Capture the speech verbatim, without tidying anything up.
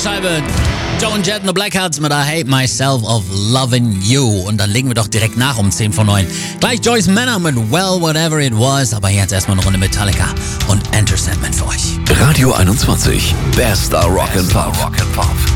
Scheibe. Joan Jett and the Blackhearts mit I Hate Myself of Loving You. Und dann legen wir doch direkt nach um zehn vor neun. Gleich Joyce Manor mit Well, Whatever It Was. Aber jetzt erstmal eine Runde Metallica und Enter Sandman für euch. Radio einundzwanzig. Bester Rock and Pop.